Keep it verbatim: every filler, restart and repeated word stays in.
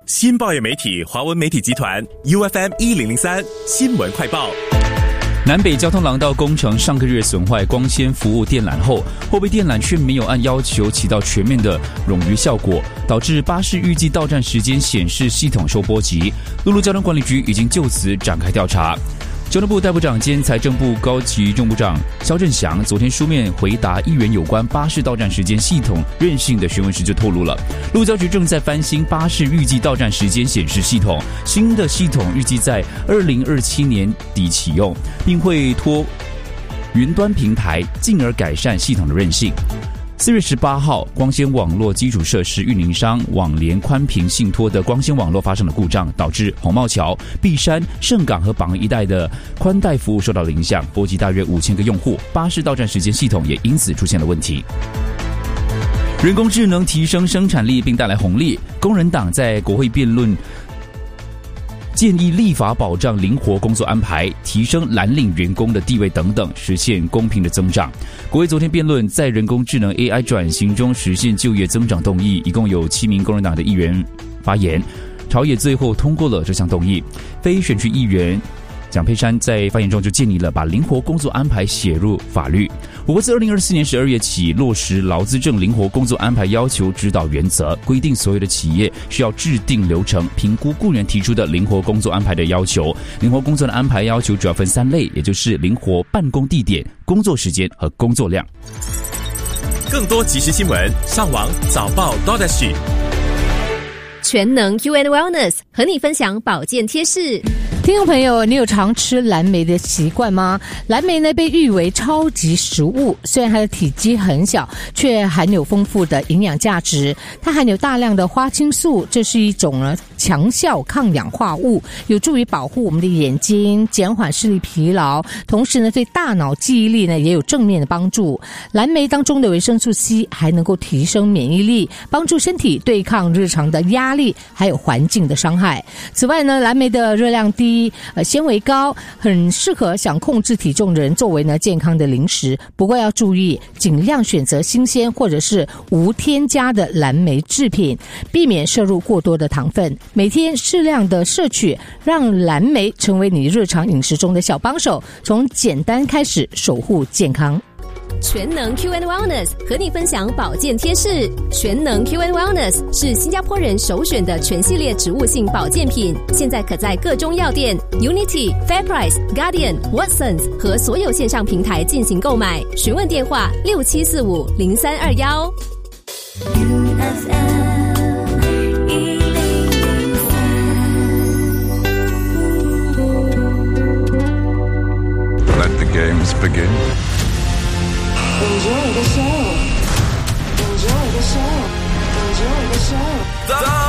新报业媒体华文媒体集团 U F M 一零零三新闻快报。 南北交通廊道工程上个月损坏光纤服务电缆后，后备电缆却没有按要求起到全面的冗余效果，导致巴士预计到站时间显示系统受波及。陆路交通管理局已经就此展开调查。交通部代部长兼财政部高级政务长肖振祥昨天书面回答议员有关巴士到站时间系统韧性的询问时就透露了，路交局正在翻新巴士预计到站时间显示系统，新的系统预计在二零二七年底启用，并会托云端平台，进而改善系统的韧性。四月十八号，光纤网络基础设施运营商网联宽频信托的光纤网络发生了故障，导致红帽桥、碧山、盛港和榜一带的宽带服务受到了影响，波及大约五千个用户，巴士到站时间系统也因此出现了问题。人工智能提升生产力并带来红利，工人党在国会辩论建议立法保障灵活工作安排，提升蓝领员工的地位等等，实现公平的增长。国会昨天辩论在人工智能 A I 转型中实现就业增长动议，一共有七名工人党的议员发言，朝野最后通过了这项动议。非选区议员蒋佩珊在发言中就建议了把灵活工作安排写入法律。我国自二零二四年十二月起落实劳资政灵活工作安排要求指导原则，规定所有的企业需要制定流程，评估雇员提出的灵活工作安排的要求。灵活工作的安排要求主要分三类，也就是灵活办公地点、工作时间和工作量。 更多即时新闻，上网早报 .sg。 全能 U and Wellness 和你分享保健贴士。 听众朋友，你有常吃蓝莓的习惯吗？蓝莓呢被誉为超级食物，虽然它的体积很小，却含有丰富的营养价值。它含有大量的花青素，这是一种呢强效抗氧化物，有助于保护我们的眼睛，减缓视力疲劳，同时呢对大脑记忆力呢也有正面的帮助。蓝莓当中的维生素 C 还能够提升免疫力，帮助身体对抗日常的压力还有环境的伤害。此外呢，蓝莓的热量低，呃，纤维高，很适合想控制体重的人作为呢健康的零食。不过要注意，尽量选择新鲜或者是无添加的蓝莓制品，避免摄入过多的糖分。每天适量的摄取，让蓝莓成为你日常饮食中的小帮手，从简单开始守护健康。 全能 Q and Wellness 和你分享保健贴士。全能 Q and Wellness 是新加坡人首选的全系列植物性保健品，现在可在各中药店、Unity、Fairprice、Guardian、Watsons 和所有线上平台进行购买。询问电话六七四五零三二一。 Let the games begin.Enjoy the show. Enjoy the show. Enjoy the show. The